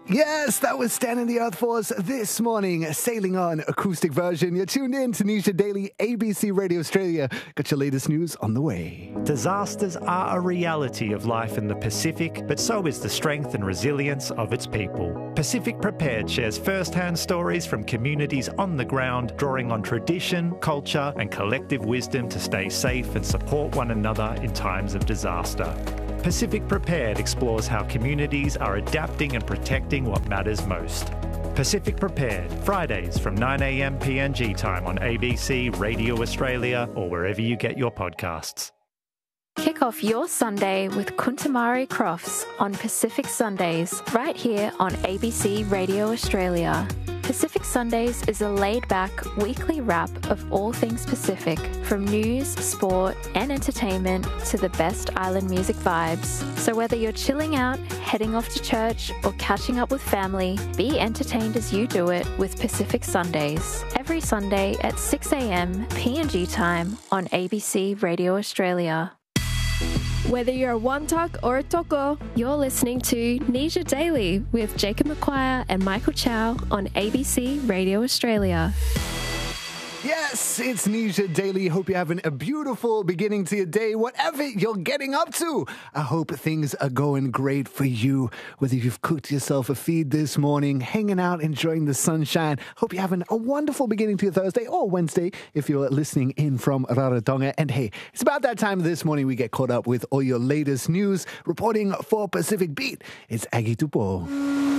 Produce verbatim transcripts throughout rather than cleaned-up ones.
Yes, that was Stan and the Earth Force this morning, sailing on acoustic version. You're tuned in to Nisha Daily, A B C Radio Australia. Got your latest news on the way. Disasters are a reality of life in the Pacific, but so is the strength and resilience of its people. Pacific Prepared shares first-hand stories from communities on the ground, drawing on tradition, culture, and collective wisdom to stay safe and support one another in times of disaster. Pacific Prepared explores how communities are adapting and protecting what matters most. Pacific Prepared, Fridays from nine a.m. P N G time on A B C Radio Australia or wherever you get your podcasts. Kick off your Sunday with Kuntamari Crofts on Pacific Sundays, right here on A B C Radio Australia. Pacific Sundays is a laid-back weekly wrap of all things Pacific, from news, sport and entertainment to the best island music vibes. So whether you're chilling out, heading off to church or catching up with family, be entertained as you do it with Pacific Sundays. Every Sunday at six a.m. P N G time on A B C Radio Australia. Whether you're a Wantok or a Toko, you're listening to Nisha Daily with Jacob McQuire and Michael Chow on A B C Radio Australia. Yes, it's Nisha Daily. Hope you're having a beautiful beginning to your day, whatever you're getting up to. I hope things are going great for you. Whether you've cooked yourself a feed this morning, hanging out, enjoying the sunshine. Hope you're having a wonderful beginning to your Thursday or Wednesday if you're listening in from Rarotonga. And hey, it's about that time this morning we get caught up with all your latest news. Reporting for Pacific Beat, it's Aggie Tupo.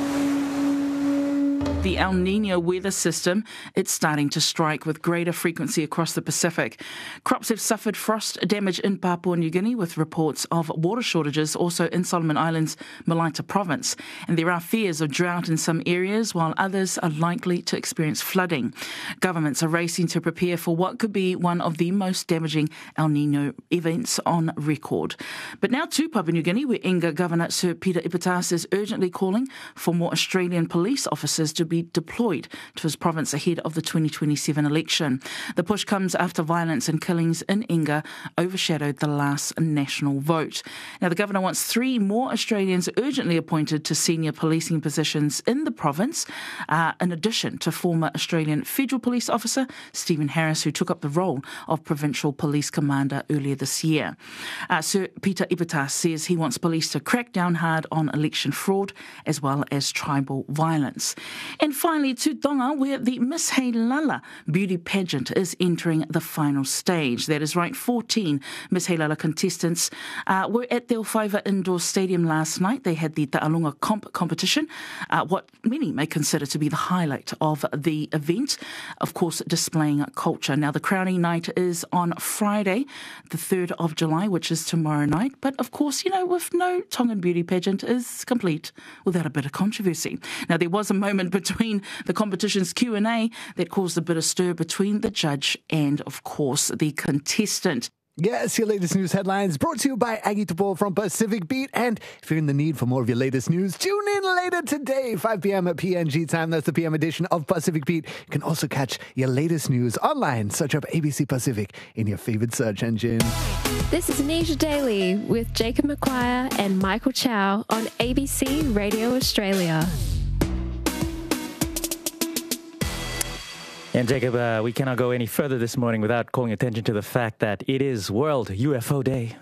The El Nino weather system, it's starting to strike with greater frequency across the Pacific. Crops have suffered frost damage in Papua New Guinea, with reports of water shortages also in Solomon Islands, Malaita province. And there are fears of drought in some areas, while others are likely to experience flooding. Governments are racing to prepare for what could be one of the most damaging El Nino events on record. But now to Papua New Guinea, where Inga Governor Sir Peter Ipatas is urgently calling for more Australian police officers to be deployed to his province ahead of the twenty twenty-seven election. The push comes after violence and killings in Inga overshadowed the last national vote. Now, the governor wants three more Australians urgently appointed to senior policing positions in the province, uh, in addition to former Australian Federal Police Officer Stephen Harris, who took up the role of Provincial Police Commander earlier this year. Uh, Sir Peter Ipatas says he wants police to crack down hard on election fraud as well as tribal violence. And finally, to Tonga, where the Miss Heilala beauty pageant is entering the final stage. That is right, fourteen Miss Heilala contestants uh, were at the Alfaiva Indoor Stadium last night. They had the Ta'alunga Comp competition, uh, what many may consider to be the highlight of the event, of course, displaying culture. Now, the crowning night is on Friday, the third of July, which is tomorrow night. But, of course, you know, with no Tongan beauty pageant is complete without a bit of controversy. Now, there was a moment between between the competition's Q and A that caused a bit of stir between the judge and, of course, the contestant. Yes, your latest news headlines brought to you by Aggie Tupo from Pacific Beat. And if you're in the need for more of your latest news, tune in later today, five p.m. at P N G time. That's the P M edition of Pacific Beat. You can also catch your latest news online. Search up A B C Pacific in your favorite search engine. This is Nisha Daily with Jacob McQuire and Michael Chow on A B C Radio Australia. And Jacob, uh, we cannot go any further this morning without calling attention to the fact that it is World U F O Day.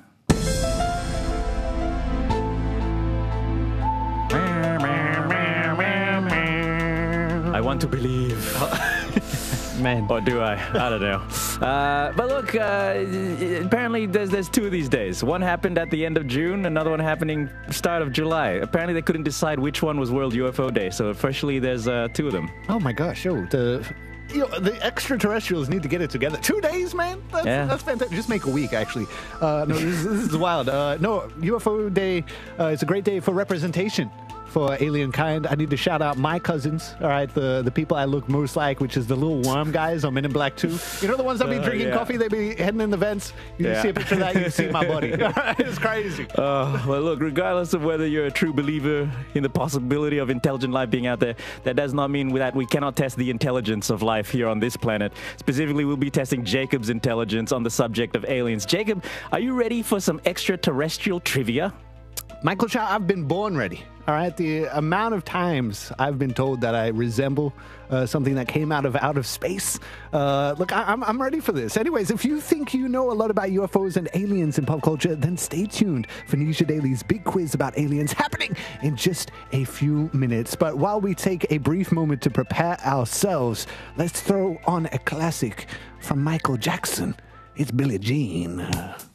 I want to believe. Man. Or do I? I don't know. Uh, but look, uh, apparently there's there's two of these days. One happened at the end of June, another one happening start of July. Apparently they couldn't decide which one was World U F O Day, so officially there's uh, two of them. Oh my gosh, oh, the... You know, the extraterrestrials need to get it together. Two days, man? That's, yeah. that's fantastic. Just make a week, actually. Uh, no, this, this is wild. Uh, no, U F O Day, uh, it's a great day for representation for alien kind. I need to shout out my cousins, all right, the, the people I look most like, which is the little worm guys on Men in Black two. You know the ones that be uh, drinking yeah. coffee, they be heading in the vents? You yeah. see a picture of that, you see my buddy. It's crazy. Uh, well, look, regardless of whether you're a true believer in the possibility of intelligent life being out there, that does not mean that we cannot test the intelligence of life here on this planet. Specifically, we'll be testing Jacob's intelligence on the subject of aliens. Jacob, are you ready for some extraterrestrial trivia? Michael Chow, I've been born ready. All right, the amount of times I've been told that I resemble uh, something that came out of out of space. Uh, look, I, I'm I'm ready for this. Anyways, if you think you know a lot about U F Os and aliens in pop culture, then stay tuned for Nisha Daily's big quiz about aliens happening in just a few minutes. But while we take a brief moment to prepare ourselves, let's throw on a classic from Michael Jackson. It's Billie Jean.